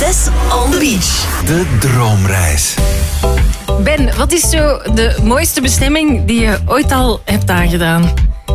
Tess on the beach. De droomreis. Ben, wat is zo de mooiste bestemming die je ooit al hebt aangedaan?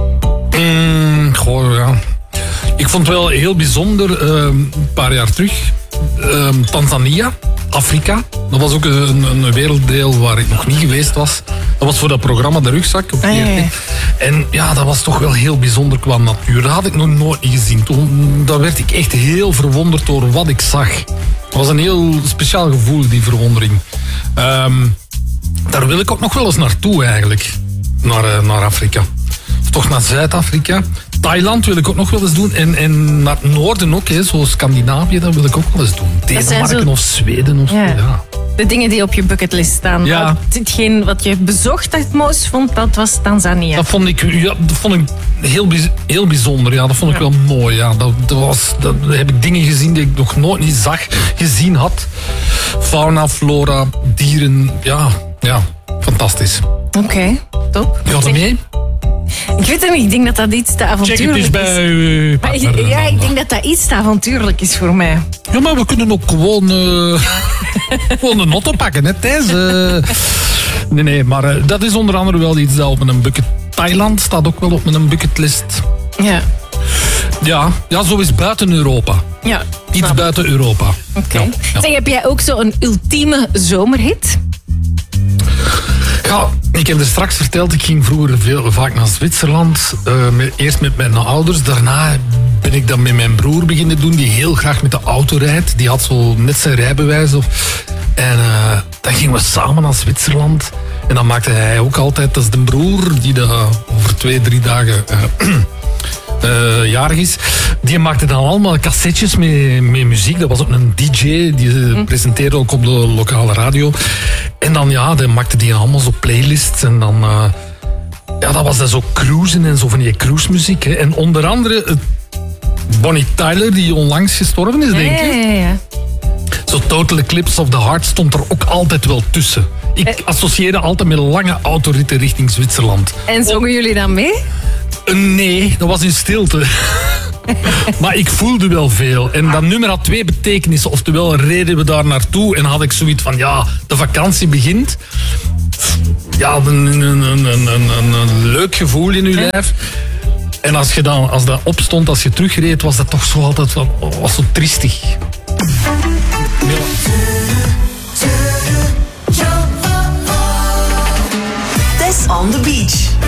Ja. Ik vond het wel heel bijzonder, een paar jaar terug. Tanzania, Afrika. Dat was ook een werelddeel waar ik nog niet geweest was. Dat was voor dat programma De Rugzak op VRT. En ja, dat was toch wel heel bijzonder qua natuur. Dat had ik nog nooit niet gezien. Toen werd ik echt heel verwonderd door wat ik zag. Het was een heel speciaal gevoel, die verwondering. Daar wil ik ook nog wel eens naartoe eigenlijk. Naar Afrika. Of toch naar Zuid-Afrika. Thailand wil ik ook nog wel eens doen. En naar het noorden ook, zoals Scandinavië, dat wil ik ook wel eens doen. Denemarken of Zweden of ja. De dingen die op je bucketlist staan. Ja. Hetgeen wat je bezocht dat het mooist vond, dat was Tanzania. Dat vond ik heel bijzonder. Ja, dat vond ik wel mooi. Ja. Dat heb ik dingen gezien die ik nog nooit niet gezien had. Fauna, flora, dieren. Ja, fantastisch. Oké, top. Ga je mee? Ik weet het niet, ik denk dat iets te avontuurlijk is. Check het eens bij uw partner. Ja, ik denk dat iets te avontuurlijk is voor mij. Ja, maar we kunnen ook gewoon een auto pakken, hè, Thijs. Nee, maar dat is onder andere wel iets dat op mijn bucket... Thailand staat ook wel op mijn bucketlist. Ja. Ja, zo is buiten Europa. Ja. Iets buiten Europa. Oké. Ja. Zeg, heb jij ook zo'n ultieme zomerhit? Ja, ik heb er straks verteld, ik ging vroeger vaak naar Zwitserland. Eerst met mijn ouders, daarna ben ik dat met mijn broer beginnen doen, die heel graag met de auto rijdt. Die had zo net zijn rijbewijs. En dan gingen we samen naar Zwitserland. En dan maakte hij ook altijd, dat is de broer, die over 2-3 dagen jarig is. Die maakte dan allemaal cassettes met muziek. Dat was ook een DJ, die presenteerde ook op de lokale radio. En dan maakte die allemaal zo playlists. En dan, dat was dan zo cruisen en zo van die cruisemuziek. Hè. En onder andere Bonnie Tyler, die onlangs gestorven is, denk ik. Ja. Zo Total Eclipse of the Heart stond er ook altijd wel tussen. Ik associeerde altijd met lange autoritten richting Zwitserland. En zongen jullie dan mee? Nee, dat was in stilte. Maar ik voelde wel veel. En dat nummer had 2 betekenissen. Oftewel reden we daar naartoe en had ik zoiets van, de vakantie begint. Ja, een leuk gevoel in je lijf. En als dat opstond, als je terugreed, was dat toch zo altijd was zo triestig. Tess on the beach.